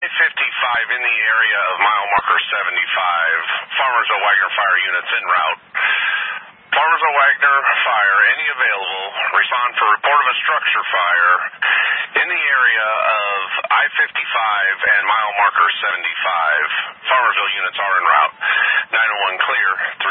55 in the area of mile marker 75. Farmersville Wagner fire units en route. Farmersville Wagner fire, any available, respond for report of a structure fire in the area of I-55 and mile marker 75. Farmersville units are en route. 901 clear.